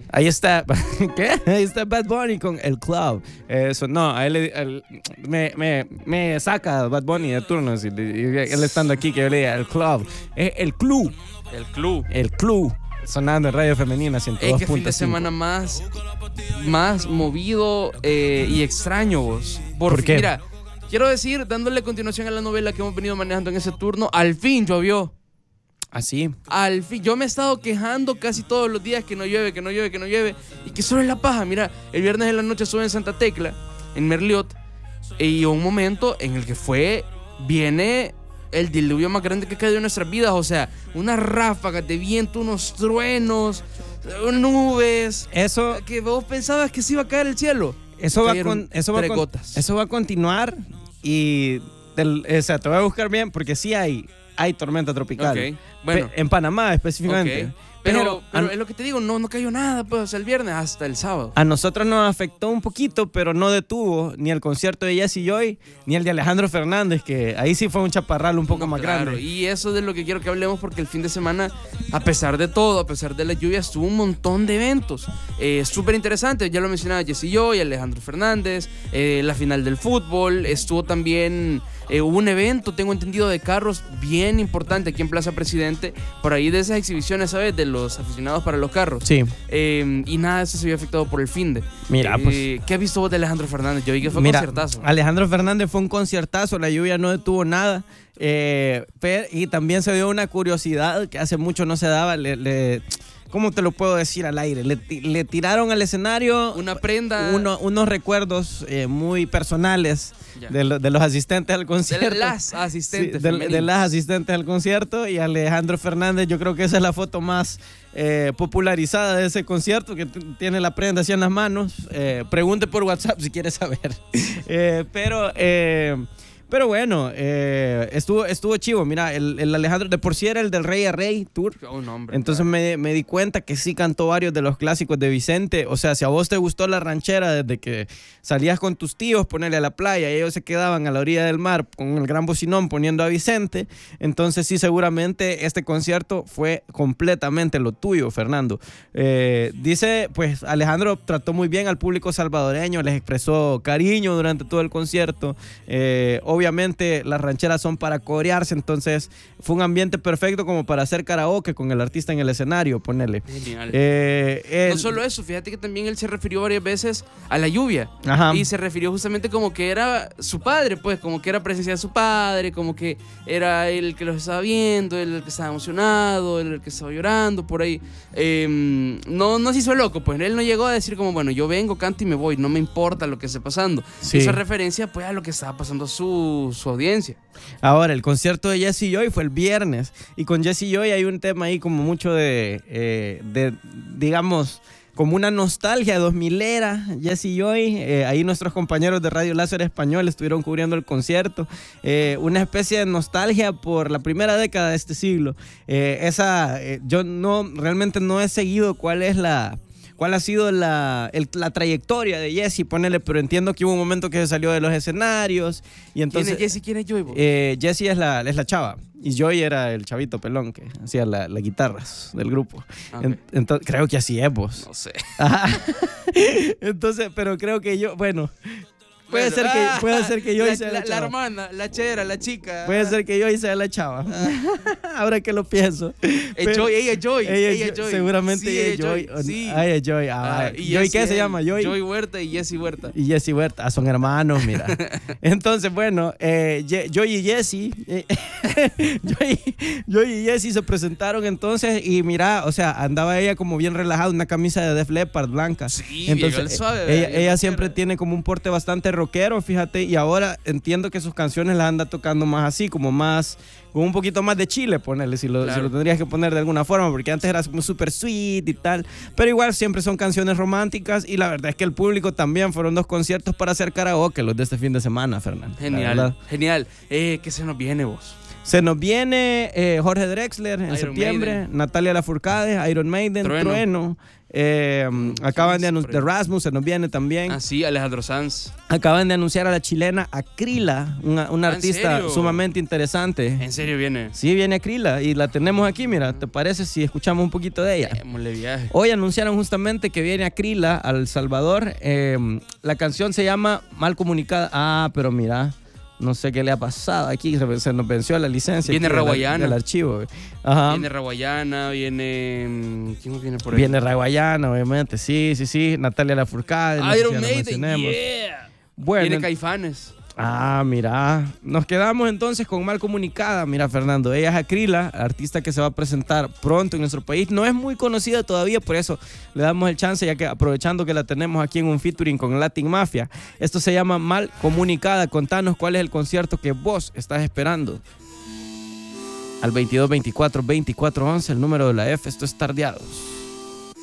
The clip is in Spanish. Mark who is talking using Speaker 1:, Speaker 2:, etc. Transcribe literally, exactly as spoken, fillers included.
Speaker 1: Ahí está, ¿qué? Ahí está Bad Bunny con El Club. Eso, no, a él, él me, me, me saca Bad Bunny de turnos y, y él estando aquí que yo le diga El Club. Es El Club.
Speaker 2: El Club.
Speaker 1: El Club. Sonando en Radio Femenina ciento dos punto cinco.
Speaker 2: Es que fin de semana más, más movido eh, y extraño, vos. Por,
Speaker 1: ¿Por qué?
Speaker 2: Mira, quiero decir, dándole continuación a la novela que hemos venido manejando en ese turno, al fin llovió.
Speaker 1: Así.
Speaker 2: Al fin, yo me he estado quejando casi todos los días que no llueve, que no llueve, que no llueve y que solo es la paja. Mira, el viernes en la noche estuve en Santa Tecla, en Merliot, y un momento en el que fue, viene el diluvio más grande que ha caído en nuestras vidas. O sea, unas ráfagas de viento, unos truenos, nubes.
Speaker 1: Eso,
Speaker 2: que vos pensabas que se iba a caer el cielo.
Speaker 1: eso, va, con, eso, va, con, eso va a continuar y del, o sea, te voy a buscar bien porque sí hay, hay tormenta tropical.
Speaker 2: Okay. Bueno.
Speaker 1: Pe- en Panamá específicamente.
Speaker 2: Okay. Pero,
Speaker 1: Pero,
Speaker 2: pero
Speaker 1: a,
Speaker 2: es lo que te digo, no, no cayó nada, pues, o sea, el viernes hasta el sábado.
Speaker 1: A nosotros nos afectó un poquito, pero no detuvo ni el concierto de Jesse Joy, ni el de Alejandro Fernández, que ahí sí fue un chaparral un poco
Speaker 2: No,
Speaker 1: más
Speaker 2: claro,
Speaker 1: grande.
Speaker 2: Y eso es de lo que quiero que hablemos, porque el fin de semana, a pesar de todo, a pesar de la lluvia, estuvo un montón de eventos. Eh, Súper interesante, ya lo mencionaba Jesse Joy, Alejandro Fernández, eh, la final del fútbol, estuvo también... Eh, hubo un evento, tengo entendido, de carros bien importante aquí en Plaza Presidente, por ahí de esas exhibiciones, ¿sabes? De los aficionados para los carros.
Speaker 1: Sí.
Speaker 2: Eh, y nada de eso se vio afectado por el finde.
Speaker 1: Mira,
Speaker 2: eh,
Speaker 1: pues.
Speaker 2: ¿Qué has visto vos de Alejandro Fernández? Yo vi que fue
Speaker 1: Mira,
Speaker 2: conciertazo.
Speaker 1: Alejandro Fernández fue un conciertazo, la lluvia no detuvo nada. Eh, pero, y también se dio una curiosidad que hace mucho no se daba. Le, le, ¿Cómo te lo puedo decir al aire? Le, le tiraron al escenario
Speaker 2: una prenda,
Speaker 1: uno, unos recuerdos eh, muy personales de, lo, de los asistentes al concierto.
Speaker 2: De las asistentes.
Speaker 1: Sí, de, de las asistentes al concierto. Y Alejandro Fernández, yo creo que esa es la foto más eh, popularizada de ese concierto, que t- tiene la prenda así en las manos. Eh, pregunte por WhatsApp si quiere saber. eh, pero... Eh, Pero bueno, eh, estuvo, estuvo chivo. Mira, el, el Alejandro, de por sí era el del Rey a Rey Tour.
Speaker 2: Oh, no, hombre,
Speaker 1: Entonces me, me di cuenta que sí cantó varios de los clásicos de Vicente. O sea, si a vos te gustó la ranchera desde que salías con tus tíos, ponerle a la playa, y ellos se quedaban a la orilla del mar con el gran bocinón poniendo a Vicente, entonces sí, seguramente este concierto fue completamente lo tuyo, Fernando. Eh, dice, pues Alejandro trató muy bien al público salvadoreño, les expresó cariño durante todo el concierto. Eh, Obviamente las rancheras son para corearse, entonces fue un ambiente perfecto como para hacer karaoke con el artista en el escenario, ponerle.
Speaker 2: Genial.
Speaker 1: Eh, él...
Speaker 2: No solo eso, fíjate que también él se refirió varias veces a la lluvia.
Speaker 1: Ajá.
Speaker 2: Y se refirió justamente como que era su padre, pues, como que era presencia de su padre, como que era él el que los estaba viendo, él el que estaba emocionado, él el que estaba llorando, por ahí. Eh, no, no se hizo loco, pues él no llegó a decir como, bueno, yo vengo, canto y me voy, no me importa lo que esté pasando.
Speaker 1: Sí.
Speaker 2: Hizo referencia, pues, a lo que estaba pasando su su audiencia.
Speaker 1: Ahora, el concierto de Jesse Joy fue el viernes, y con Jesse Joy hay un tema ahí como mucho de, eh, de digamos, como una nostalgia dos milera. Jesse Joy, eh, ahí nuestros compañeros de Radio Láser Español estuvieron cubriendo el concierto, eh, una especie de nostalgia por la primera década de este siglo. Eh, esa, eh, yo no, realmente no he seguido cuál es la... ¿Cuál ha sido la, el, la trayectoria de Jesse? Ponele, pero entiendo que hubo un momento que se salió de los escenarios. Y entonces,
Speaker 2: ¿Quién es Jesse? ¿Quién es Joy?
Speaker 1: Eh, Jesse es la, es la chava. Y Joy era el chavito pelón que hacía las la guitarras del grupo.
Speaker 2: Okay.
Speaker 1: En, entonces, creo que así es, vos.
Speaker 2: No sé.
Speaker 1: Entonces, pero creo que yo, bueno... Puede,
Speaker 2: Bueno,
Speaker 1: ser que,
Speaker 2: ah,
Speaker 1: puede ser que yo
Speaker 2: la,
Speaker 1: sea la,
Speaker 2: la,
Speaker 1: la
Speaker 2: la
Speaker 1: chava.
Speaker 2: hermana, la chera, la chica.
Speaker 1: Puede ser que yo sea la chava. Ahora que lo pienso.
Speaker 2: Es Joy, ella es Joy.
Speaker 1: Ella,
Speaker 2: ella es Joy.
Speaker 1: Seguramente
Speaker 2: sí,
Speaker 1: ella es Joy.
Speaker 2: Joy. Sí.
Speaker 1: Ah, ella es Joy. Ah,
Speaker 2: Ah, y
Speaker 1: ¿Joy qué
Speaker 2: Jesse
Speaker 1: se
Speaker 2: es
Speaker 1: Llama? Joy.
Speaker 2: Joy Huerta y Jesse Huerta.
Speaker 1: Y Jesse Huerta. Ah, son hermanos, mira. Entonces, bueno, eh, Joy y Jesse. Eh, Joy, Joy y Jesse se presentaron entonces. Y mira, o sea, andaba ella como bien relajada, una camisa de Def Leppard blanca.
Speaker 2: Sí,
Speaker 1: entonces,
Speaker 2: suave,
Speaker 1: ella,
Speaker 2: bien
Speaker 1: ella siempre
Speaker 2: rockera.
Speaker 1: tiene como un porte bastante rockero, fíjate. Y ahora entiendo que sus canciones las anda tocando más así, como más, con un poquito más de chile, ponerle, si lo,
Speaker 2: Claro.
Speaker 1: si lo tendrías que poner de alguna forma, porque antes era como súper sweet y tal, pero igual siempre son canciones románticas, y la verdad es que el público también fueron dos conciertos para hacer karaoke los de este fin de semana, Fernando.
Speaker 2: Genial, genial. Eh, ¿Qué se nos viene, vos?
Speaker 1: Se nos viene eh, Jorge Drexler en
Speaker 2: Iron
Speaker 1: septiembre,
Speaker 2: Maiden.
Speaker 1: Natalia Lafourcade, Iron Maiden,
Speaker 2: Trueno.
Speaker 1: Trueno. eh, acaban de
Speaker 2: por
Speaker 1: anunciar,
Speaker 2: ahí?
Speaker 1: de Rasmus se nos viene también.
Speaker 2: Ah, sí, Alejandro Sanz.
Speaker 1: Acaban de anunciar a la chilena Acrila, una, una
Speaker 2: ¿Ah, en
Speaker 1: artista
Speaker 2: serio?
Speaker 1: sumamente interesante.
Speaker 2: En serio viene.
Speaker 1: Sí, viene Acrila y la tenemos aquí, mira, ¿te parece si escuchamos un poquito de ella?
Speaker 2: Démosle viaje.
Speaker 1: Hoy anunciaron justamente que viene Acrila a El Salvador. Eh, la canción se llama Mal Comunicada. Ah, pero mira, no sé qué le ha pasado aquí. Se, se nos venció la licencia.
Speaker 2: Viene
Speaker 1: aquí del-
Speaker 2: Raguayana.
Speaker 1: Del archivo. Ajá.
Speaker 2: Viene Raguayana, viene. mm, ¿Quién más viene por ahí?
Speaker 1: Viene Raguayana, obviamente. Sí, sí, sí. Natalia Lafourcade. no sé si
Speaker 2: Iron
Speaker 1: ya la
Speaker 2: Maiden.
Speaker 1: mencionemos.
Speaker 2: Yeah.
Speaker 1: Bueno,
Speaker 2: Viene
Speaker 1: en-
Speaker 2: Caifanes.
Speaker 1: Ah, mira, nos quedamos entonces con Mal Comunicada. Mira, Fernando, ella es Acrila, artista que se va a presentar pronto en nuestro país. No es muy conocida todavía, por eso le damos el chance, ya que aprovechando que la tenemos aquí en un featuring con Latin Mafia. Esto se llama Mal Comunicada. Contanos cuál es el concierto que vos estás esperando. Al veintidós veinticuatro veinticuatro once, el número de la F. Esto es Tardeados.